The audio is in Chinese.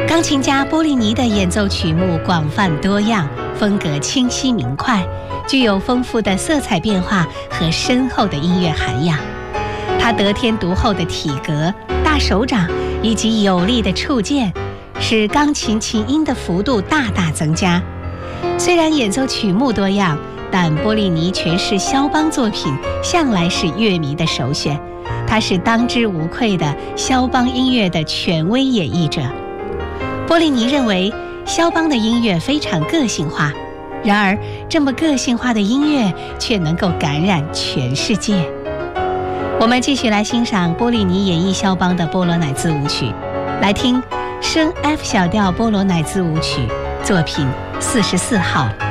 钢琴家波利尼的演奏曲目广泛多样，风格清晰明快，具有丰富的色彩变化和深厚的音乐涵养。他得天独厚的体格、大手掌以及有力的触键，使钢琴琴音的幅度大大增加。虽然演奏曲目多样，但波利尼诠释肖邦作品向来是乐迷的首选。他是当之无愧的肖邦音乐的权威演绎者。波利尼认为肖邦的音乐非常个性化，然而这么个性化的音乐却能够感染全世界。我们继续来欣赏波利尼演绎肖邦的波罗乃兹舞曲，来听升 F 小调波罗乃兹舞曲作品44号。